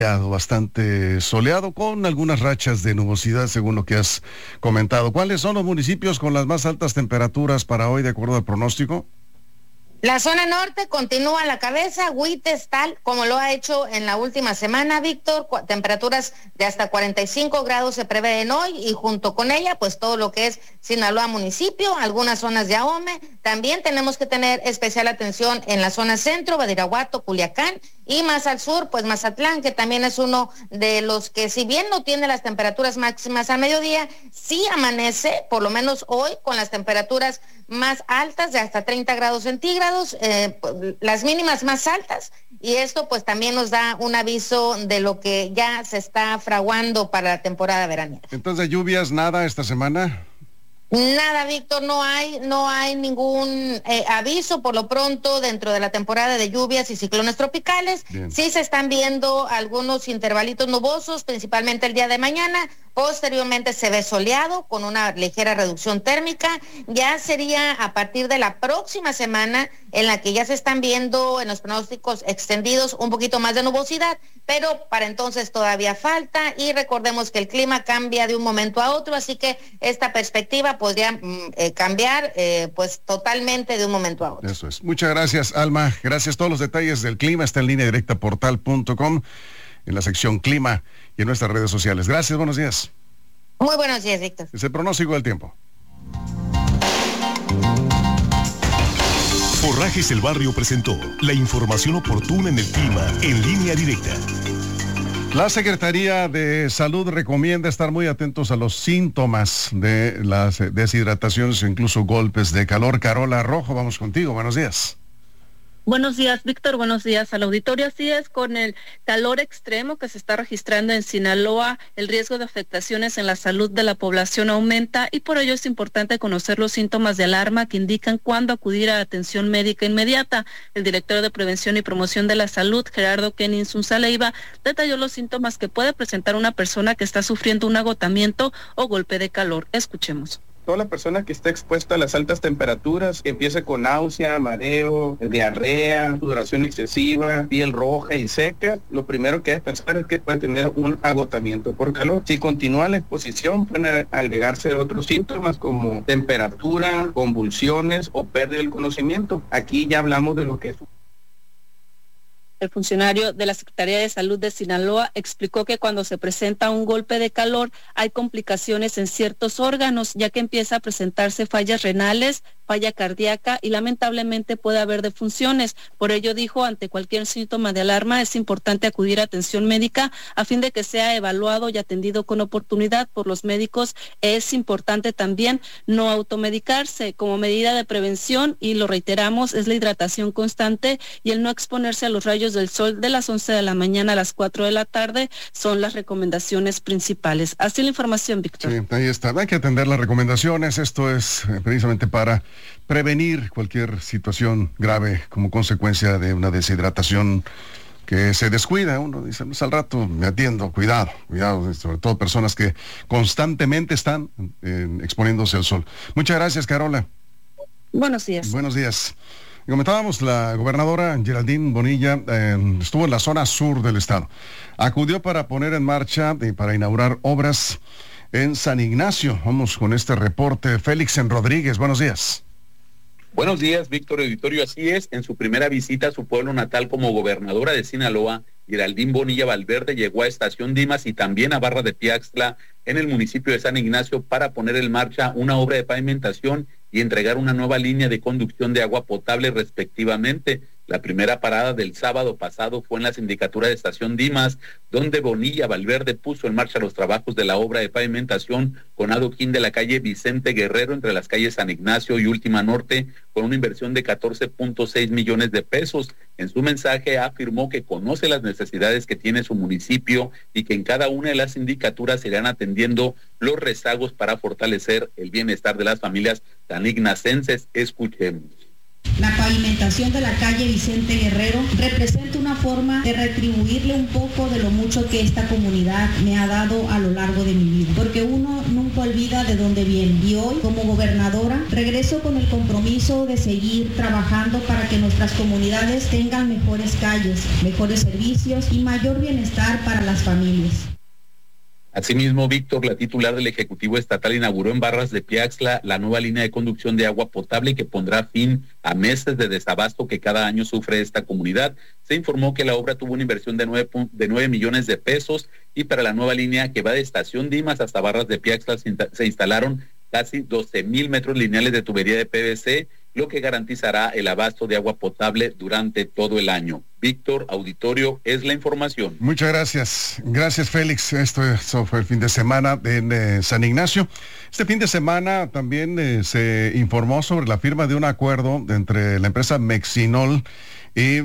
Bastante soleado con algunas rachas de nubosidad según lo que has comentado. ¿Cuáles son los municipios con las más altas temperaturas para hoy de acuerdo al pronóstico? La zona norte continúa a la cabeza, Huites tal como lo ha hecho en la última semana, Víctor, temperaturas de hasta 45 grados se prevén hoy y junto con ella pues todo lo que es Sinaloa municipio, algunas zonas de Ahome, también tenemos que tener especial atención en la zona centro, Badiraguato, Culiacán y más al sur pues Mazatlán, que también es uno de los que si bien no tiene las temperaturas máximas al mediodía, sí amanece por lo menos hoy con las temperaturas más altas de hasta 30 grados centígrados, las mínimas más altas, y esto pues también nos da un aviso de lo que ya se está fraguando para la temporada veraniega. Entonces, ¿lluvias nada esta semana? Nada, Víctor, no hay ningún aviso por lo pronto dentro de la temporada de lluvias y ciclones tropicales. Bien. Sí se están viendo algunos intervalitos nubosos, principalmente el día de mañana. Posteriormente se ve soleado con una ligera reducción térmica. Ya sería a partir de la próxima semana en la que ya se están viendo en los pronósticos extendidos un poquito más de nubosidad, pero para entonces todavía falta y recordemos que el clima cambia de un momento a otro, así que esta perspectiva podría cambiar pues totalmente de un momento a otro. Eso es. Muchas gracias, Alma. Gracias. Todos los detalles del clima está en línea directa portal.com en la sección clima y en nuestras redes sociales. Gracias, buenos días. Muy buenos días, Víctor. Es el pronóstico del tiempo. Forrajes El Barrio presentó la información oportuna en el clima en línea directa. La Secretaría de Salud recomienda estar muy atentos a los síntomas de las deshidrataciones o incluso golpes de calor. Carola Rojo, vamos contigo. Buenos días. Buenos días, Víctor. Buenos días al auditorio. Así es, con el calor extremo que se está registrando en Sinaloa, el riesgo de afectaciones en la salud de la población aumenta y por ello es importante conocer los síntomas de alarma que indican cuándo acudir a atención médica inmediata. El director de Prevención y Promoción de la Salud, Gerardo Kenin Sunzaleiva, detalló los síntomas que puede presentar una persona que está sufriendo un agotamiento o golpe de calor. Escuchemos. Toda la persona que esté expuesta a las altas temperaturas, que empiece con náusea, mareo, diarrea, sudoración excesiva, piel roja y seca, lo primero que hay que pensar es que puede tener un agotamiento por calor. Si continúa la exposición, pueden agregarse otros síntomas como temperatura, convulsiones o pérdida del conocimiento. Aquí ya hablamos de lo que es. El funcionario de la Secretaría de Salud de Sinaloa explicó que cuando se presenta un golpe de calor hay complicaciones en ciertos órganos, ya que empieza a presentarse fallas renales, falla cardíaca y lamentablemente puede haber defunciones. Por ello dijo, ante cualquier síntoma de alarma es importante acudir a atención médica a fin de que sea evaluado y atendido con oportunidad por los médicos. Es importante también no automedicarse como medida de prevención y lo reiteramos, es la hidratación constante y el no exponerse a los rayos del sol de las 11 de la mañana a las 4 de la tarde son las recomendaciones principales. Así la información, Víctor. Sí, ahí está. Hay que atender las recomendaciones. Esto es precisamente para prevenir cualquier situación grave como consecuencia de una deshidratación que se descuida. Uno dice, pues al rato me atiendo, cuidado, sobre todo personas que constantemente están exponiéndose al sol. Muchas gracias, Carola. Buenos días. Buenos días. Comentábamos, la gobernadora Geraldine Bonilla estuvo en la zona sur del estado. Acudió para poner en marcha y para inaugurar obras en San Ignacio. Vamos con este reporte. Félix Rodríguez, buenos días. Buenos días, Víctor Auditorio. Así es, en su primera visita a su pueblo natal como gobernadora de Sinaloa, Geraldine Bonilla Valverde llegó a Estación Dimas y también a Barra de Piaxtla, en el municipio de San Ignacio, para poner en marcha una obra de pavimentación y entregar una nueva línea de conducción de agua potable respectivamente. La primera parada del sábado pasado fue en la sindicatura de Estación Dimas, donde Bonilla Valverde puso en marcha los trabajos de la obra de pavimentación con adoquín de la calle Vicente Guerrero entre las calles San Ignacio y Última Norte, con una inversión de 14.6 millones de pesos. En su mensaje afirmó que conoce las necesidades que tiene su municipio y que en cada una de las sindicaturas se irán atendiendo los rezagos para fortalecer el bienestar de las familias sanignacenses. Escuchemos. La pavimentación de la calle Vicente Guerrero representa una forma de retribuirle un poco de lo mucho que esta comunidad me ha dado a lo largo de mi vida, porque uno nunca olvida de dónde viene. Y hoy, como gobernadora, regreso con el compromiso de seguir trabajando para que nuestras comunidades tengan mejores calles, mejores servicios y mayor bienestar para las familias. Asimismo, Víctor, la titular del Ejecutivo Estatal, inauguró en Barras de Piaxtla la nueva línea de conducción de agua potable que pondrá fin a meses de desabasto que cada año sufre esta comunidad. Se informó que la obra tuvo una inversión de 9 millones de pesos y para la nueva línea que va de Estación Dimas hasta Barras de Piaxtla se instalaron casi 12,000 metros lineales de tubería de PVC, lo que garantizará el abasto de agua potable durante todo el año. Víctor, auditorio, es la información. Muchas gracias. Gracias, Félix. Esto fue el fin de semana en San Ignacio. Este fin de semana también se informó sobre la firma de un acuerdo entre la empresa Mexinol y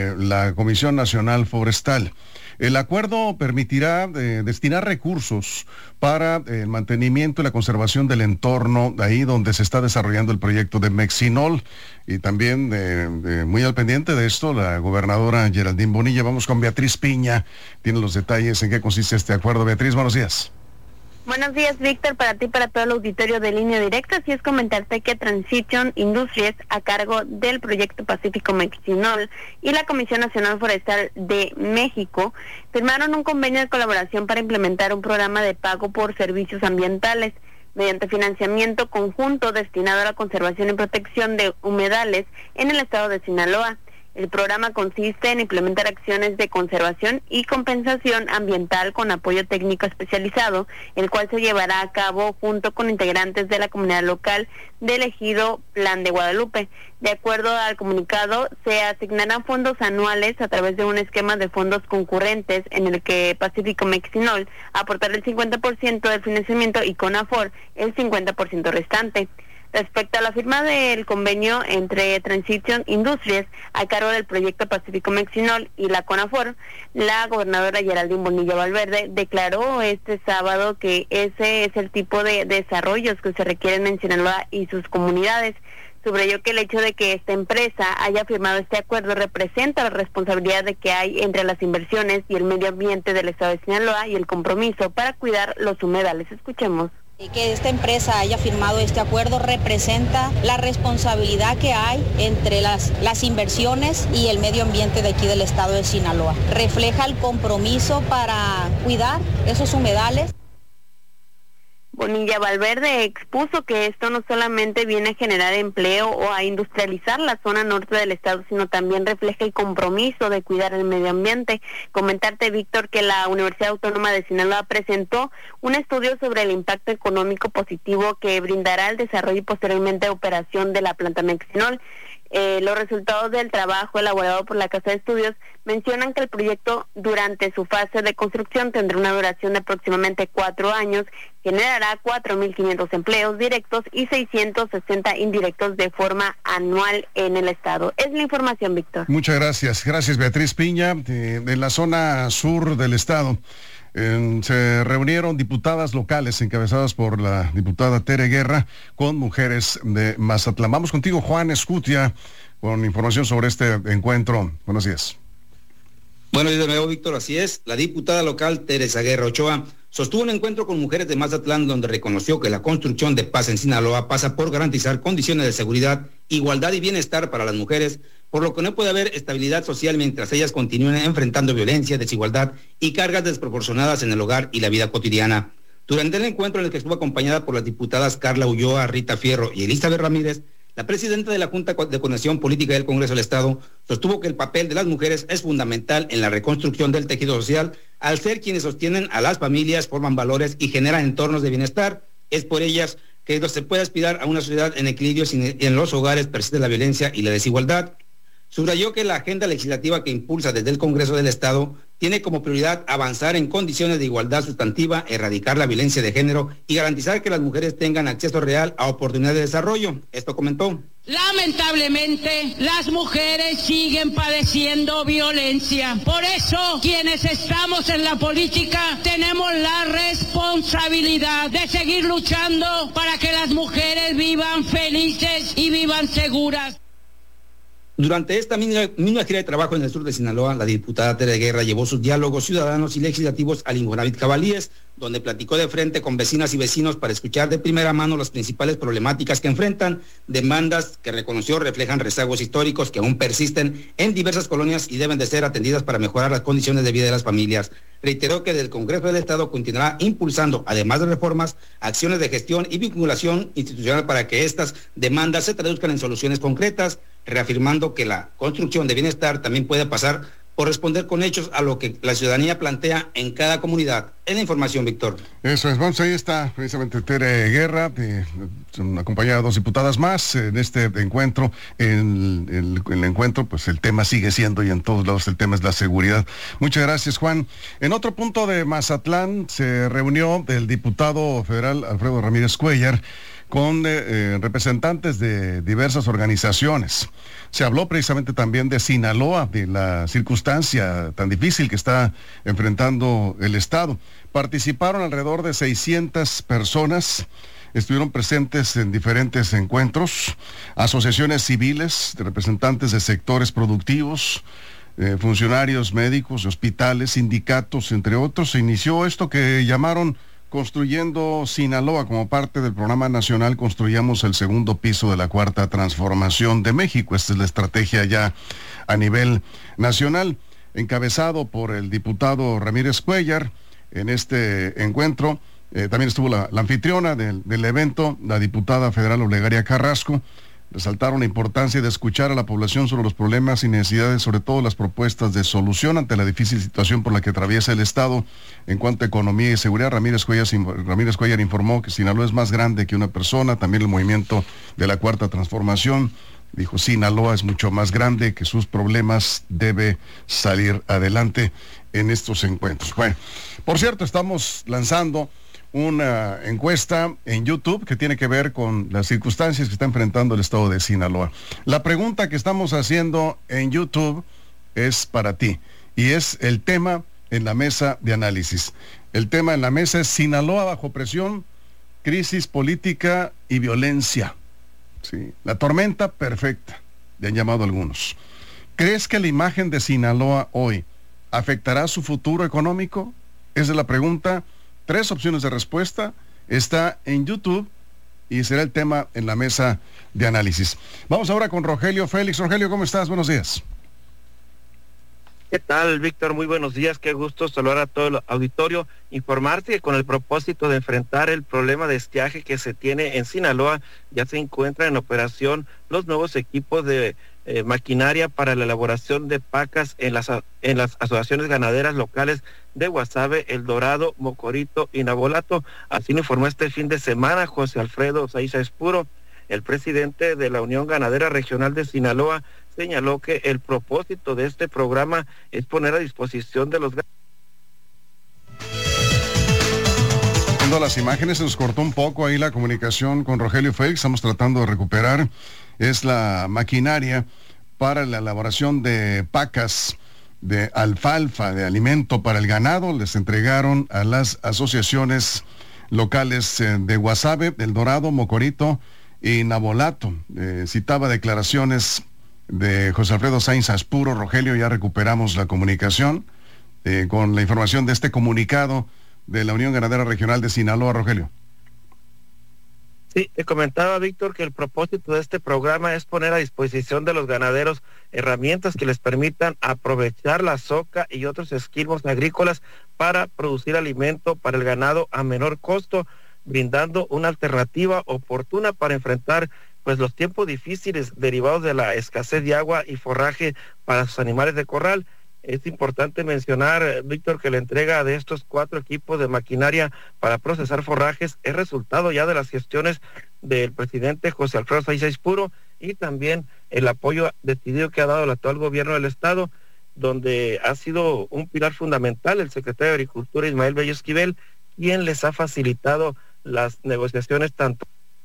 la Comisión Nacional Forestal. El acuerdo permitirá destinar recursos para el mantenimiento y la conservación del entorno ahí donde se está desarrollando el proyecto de Mexinol. Y también muy al pendiente de esto, la gobernadora Geraldine Bonilla. Vamos con Beatriz Piña. Tiene los detalles en qué consiste este acuerdo. Beatriz, buenos días. Buenos días, Víctor, para ti y para todo el auditorio de Línea Directa. Así es, comentarte que Transition Industries, a cargo del proyecto Pacífico Mexinol y la Comisión Nacional Forestal de México, firmaron un convenio de colaboración para implementar un programa de pago por servicios ambientales mediante financiamiento conjunto destinado a la conservación y protección de humedales en el estado de Sinaloa. El programa consiste en implementar acciones de conservación y compensación ambiental con apoyo técnico especializado, el cual se llevará a cabo junto con integrantes de la comunidad local del ejido Plan de Guadalupe. De acuerdo al comunicado, se asignarán fondos anuales a través de un esquema de fondos concurrentes en el que Pacífico Mexinol aportará el 50% del financiamiento y CONAFOR el 50% restante. Respecto a la firma del convenio entre Transition Industries a cargo del proyecto Pacífico Mexinol y la CONAFOR, la gobernadora Geraldine Bonilla Valverde declaró este sábado que ese es el tipo de desarrollos que se requieren en Sinaloa y sus comunidades. Subrayó que el hecho de que esta empresa haya firmado este acuerdo representa la responsabilidad de que hay entre las inversiones y el medio ambiente del estado de Sinaloa y el compromiso para cuidar los humedales. Escuchemos. Que esta empresa haya firmado este acuerdo representa la responsabilidad que hay entre las inversiones y el medio ambiente de aquí del estado de Sinaloa. Refleja el compromiso para cuidar esos humedales. Bonilla Valverde expuso que esto no solamente viene a generar empleo o a industrializar la zona norte del estado, sino también refleja el compromiso de cuidar el medio ambiente. Comentarte, Víctor, que la Universidad Autónoma de Sinaloa presentó un estudio sobre el impacto económico positivo que brindará el desarrollo y posteriormente operación de la planta Mexinol. Los resultados del trabajo elaborado por la Casa de Estudios mencionan que el proyecto durante su fase de construcción tendrá una duración de aproximadamente 4 años, generará 4,500 empleos directos y 660 indirectos de forma anual en el estado. Es la información, Víctor. Muchas gracias. Gracias, Beatriz Piña. De la zona sur del estado se reunieron diputadas locales encabezadas por la diputada Tere Guerra con mujeres de Mazatlán. Vamos contigo, Juan Escutia, con información sobre este encuentro. Buenos días. Buenos días de nuevo, Víctor. Así es, la diputada local Teresa Guerra Ochoa sostuvo un encuentro con mujeres de Mazatlán donde reconoció que la construcción de paz en Sinaloa pasa por garantizar condiciones de seguridad, igualdad y bienestar para las mujeres, por lo que no puede haber estabilidad social mientras ellas continúen enfrentando violencia, desigualdad y cargas desproporcionadas en el hogar y la vida cotidiana. Durante el encuentro en el que estuvo acompañada por las diputadas Carla Ulloa, Rita Fierro y Elizabeth Ramírez, la presidenta de la Junta de Coordinación Política del Congreso del Estado sostuvo que el papel de las mujeres es fundamental en la reconstrucción del tejido social, al ser quienes sostienen a las familias, forman valores y generan entornos de bienestar. Es por ellas que se puede aspirar a una sociedad en equilibrio sin en los hogares persiste la violencia y la desigualdad. Subrayó que la agenda legislativa que impulsa desde el Congreso del Estado tiene como prioridad avanzar en condiciones de igualdad sustantiva, erradicar la violencia de género y garantizar que las mujeres tengan acceso real a oportunidades de desarrollo. Esto comentó. Lamentablemente, las mujeres siguen padeciendo violencia. Por eso, quienes estamos en la política tenemos la responsabilidad de seguir luchando para que las mujeres vivan felices y vivan seguras. Durante esta misma gira de trabajo en el sur de Sinaloa, la diputada Tere Guerra llevó sus diálogos ciudadanos y legislativos al Infonavit Cabalíes, donde platicó de frente con vecinas y vecinos para escuchar de primera mano las principales problemáticas que enfrentan, demandas que reconoció reflejan rezagos históricos que aún persisten en diversas colonias y deben de ser atendidas para mejorar las condiciones de vida de las familias. Reiteró que el Congreso del Estado continuará impulsando, además de reformas, acciones de gestión y vinculación institucional para que estas demandas se traduzcan en soluciones concretas, reafirmando que la construcción de bienestar también puede pasar por responder con hechos a lo que la ciudadanía plantea en cada comunidad. Es la información, Víctor. Eso es, vamos, ahí está precisamente Tere Guerra, acompañada de 2 diputadas más en este encuentro. En el encuentro, pues el tema sigue siendo, y en todos lados el tema es la seguridad. Muchas gracias, Juan. En otro punto de Mazatlán se reunió el diputado federal Alfredo Ramírez Cuellar con representantes de diversas organizaciones. Se habló precisamente también de Sinaloa, de la circunstancia tan difícil que está enfrentando el Estado. Participaron alrededor de 600 personas, estuvieron presentes en diferentes encuentros, asociaciones civiles, representantes de sectores productivos, funcionarios médicos, hospitales, sindicatos, entre otros. Se inició esto que llamaron Construyendo Sinaloa como parte del programa nacional Construyamos el Segundo Piso de la Cuarta Transformación de México. Esta es la estrategia ya a nivel nacional, encabezado por el diputado Ramírez Cuellar. En este encuentro también estuvo la anfitriona del evento, la diputada federal Olegaria Carrasco. Resaltaron la importancia de escuchar a la población sobre los problemas y necesidades, sobre todo las propuestas de solución ante la difícil situación por la que atraviesa el Estado. En cuanto a economía y seguridad, Ramírez Cuellar informó que Sinaloa es más grande que una persona, también el movimiento de la Cuarta Transformación. Dijo, Sinaloa es mucho más grande, que sus problemas debe salir adelante en estos encuentros. Bueno, por cierto, estamos lanzando una encuesta en YouTube que tiene que ver con las circunstancias que está enfrentando el Estado de Sinaloa. La pregunta que estamos haciendo en YouTube es para ti, y es el tema en la mesa de análisis. El tema en la mesa es Sinaloa bajo presión, crisis política y violencia. Sí, la tormenta perfecta, le han llamado algunos. ¿Crees que la imagen de Sinaloa hoy afectará su futuro económico? Esa es la pregunta. 3 opciones de respuesta, está en YouTube y será el tema en la mesa de análisis. Vamos ahora con Rogelio Félix. Rogelio, ¿cómo estás? Buenos días. ¿Qué tal, Víctor? Muy buenos días, qué gusto saludar a todo el auditorio. Informarte que con el propósito de enfrentar el problema de estiaje que se tiene en Sinaloa, ya se encuentran en operación los nuevos equipos de maquinaria para la elaboración de pacas en las asociaciones ganaderas locales de Guasave, El Dorado, Mocorito y Nabolato. Así lo informó este fin de semana José Alfredo Saiza Espuro, el presidente de la Unión Ganadera Regional de Sinaloa. Señaló que el propósito de este programa es poner a disposición de los Viendo las imágenes, se nos cortó un poco ahí la comunicación con Rogelio Félix. Estamos tratando de recuperar. Es la maquinaria para la elaboración de pacas de alfalfa, de alimento para el ganado. Les entregaron a las asociaciones locales de Guasave, El Dorado, Mocorito y Nabolato. Citaba declaraciones de José Alfredo Sainz Aspuro. Rogelio, ya recuperamos la comunicación con la información de este comunicado de la Unión Ganadera Regional de Sinaloa. Rogelio. Sí, te comentaba, Víctor, que el propósito de este programa es poner a disposición de los ganaderos herramientas que les permitan aprovechar la soca y otros esquilmos agrícolas para producir alimento para el ganado a menor costo, brindando una alternativa oportuna para enfrentar pues los tiempos difíciles derivados de la escasez de agua y forraje para sus animales de corral. Es importante mencionar, Víctor, que la entrega de estos 4 equipos de maquinaria para procesar forrajes es resultado ya de las gestiones del presidente José Alfredo Saiza Espuro y también el apoyo decidido que ha dado el actual gobierno del Estado, donde ha sido un pilar fundamental el secretario de Agricultura Ismael Bello Esquivel, quien les ha facilitado las negociaciones tanto.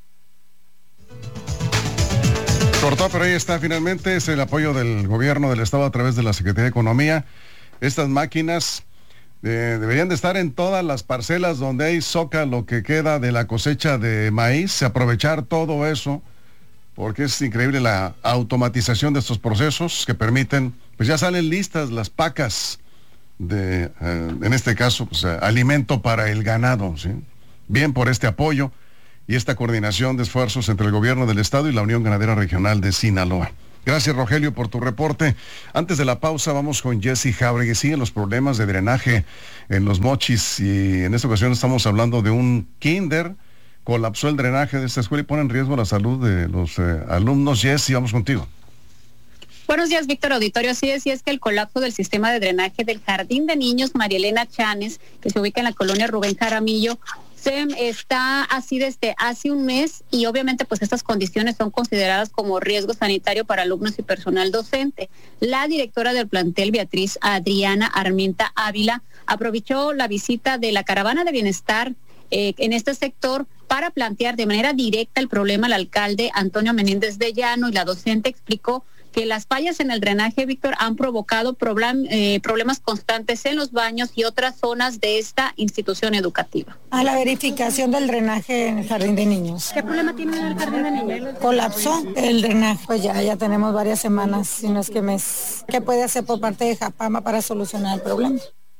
Cortó, pero ahí está finalmente, es el apoyo del gobierno del Estado a través de la Secretaría de Economía. Estas máquinas deberían de estar en todas las parcelas donde hay soca, lo que queda de la cosecha de maíz, aprovechar todo eso porque es increíble la automatización de estos procesos que permiten, pues ya salen listas las pacas de, en este caso, pues, alimento para el ganado, ¿sí? Bien por este apoyo y esta coordinación de esfuerzos entre el gobierno del estado y la Unión Ganadera Regional de Sinaloa. Gracias, Rogelio, por tu reporte. Antes de la pausa vamos con Jessy Jábregui. Siguen los problemas de drenaje en Los Mochis y en esta ocasión estamos hablando de un kinder. Colapsó el drenaje de esta escuela y pone en riesgo la salud de los alumnos. Jessy, vamos contigo. Buenos días, Víctor Auditorio. Así es que el colapso del sistema de drenaje del Jardín de Niños María Elena Chanes, que se ubica en la colonia Rubén Jaramillo, está así desde hace un mes y obviamente pues estas condiciones son consideradas como riesgo sanitario para alumnos y personal docente. La directora del plantel, Beatriz Adriana Arminta Ávila, aprovechó la visita de la Caravana de Bienestar en este sector para plantear de manera directa el problema al alcalde Antonio Menéndez de Llano, y la docente explicó que las fallas en el drenaje, Víctor, han provocado problemas constantes en los baños y otras zonas de esta institución educativa. A la verificación del drenaje en el Jardín de Niños. ¿Qué problema tienen en el Jardín de Niños? Colapsó el drenaje, pues ya tenemos varias semanas, si no es que mes. ¿Qué puede hacer por parte de Japama para solucionar el problema?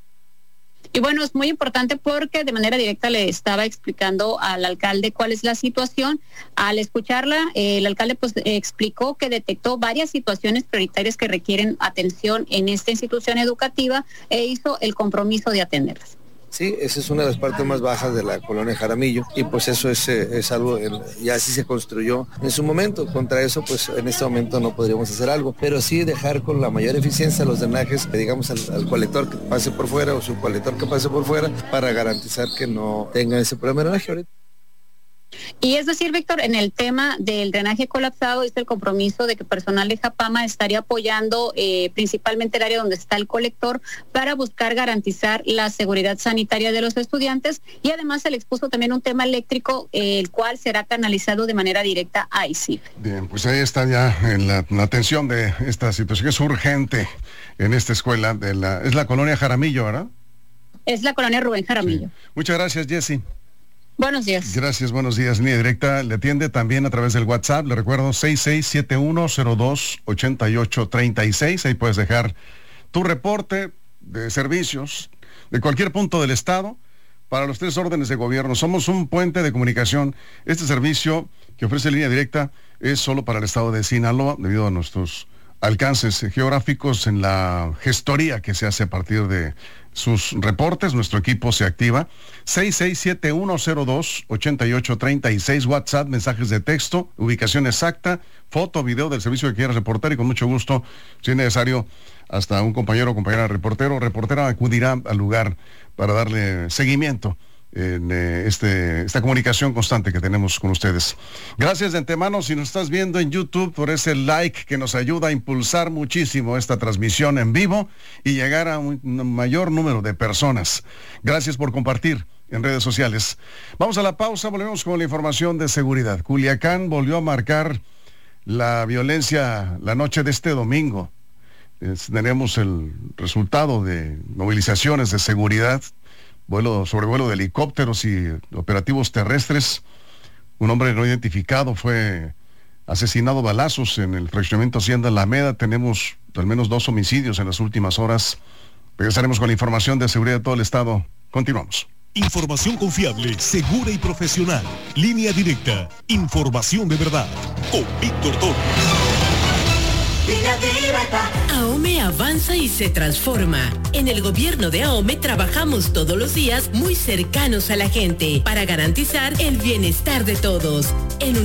Y bueno, es muy importante porque de manera directa le estaba explicando al alcalde cuál es la situación. Al escucharla, el alcalde pues explicó que detectó varias situaciones prioritarias que requieren atención en esta institución educativa e hizo el compromiso de atenderlas. Sí, esa es una de las partes más bajas de la colonia Jaramillo y pues eso es algo, y así se construyó en su momento. Contra eso pues en este momento no podríamos hacer algo, pero sí dejar con la mayor eficiencia los drenajes, digamos al colector que pase por fuera o su colector que pase por fuera para garantizar que no tenga ese problema de drenaje ahorita. Y es decir, Víctor, en el tema del drenaje colapsado es el compromiso de que personal de Japama estaría apoyando principalmente el área donde está el colector para buscar garantizar la seguridad sanitaria de los estudiantes, y además se le expuso también un tema eléctrico, el cual será canalizado de manera directa a ICIF. Bien, pues ahí está ya en la atención de esta situación que es urgente en esta escuela es la colonia Jaramillo, ¿verdad? Es la colonia Rubén Jaramillo. Sí. Muchas gracias, Jessy. Buenos días. Gracias, buenos días. Línea directa le atiende también a través del WhatsApp. Le recuerdo 6671028836. Ahí puedes dejar tu reporte de servicios de cualquier punto del estado para los 3 órdenes de gobierno. Somos un puente de comunicación. Este servicio que ofrece Línea Directa es solo para el estado de Sinaloa debido a nuestros alcances geográficos en la gestoría que se hace a partir de sus reportes. Nuestro equipo se activa. 6671028836, WhatsApp, mensajes de texto, ubicación exacta, foto, video del servicio que quieras reportar, y con mucho gusto, si es necesario, hasta un compañero o compañera reportero o reportera acudirá al lugar para darle seguimiento en esta comunicación constante que tenemos con ustedes. Gracias de antemano si nos estás viendo en YouTube por ese like que nos ayuda a impulsar muchísimo esta transmisión en vivo y llegar a un mayor número de personas. Gracias por compartir en redes sociales. Vamos a la pausa, volvemos con la información de seguridad. Culiacán volvió a marcar la violencia la noche de este domingo. Tenemos el resultado de movilizaciones de seguridad, sobrevuelo de helicópteros y operativos terrestres. Un hombre no identificado fue asesinado a balazos en el fraccionamiento Hacienda Alameda. Tenemos al menos 2 homicidios en las últimas horas. Regresaremos con la información de seguridad de todo el estado. Continuamos. Información confiable, segura y profesional. Línea Directa. Información de verdad. Con Víctor Torres. AOME avanza y se transforma. En el gobierno de AOME trabajamos todos los días muy cercanos a la gente para garantizar el bienestar de todos. En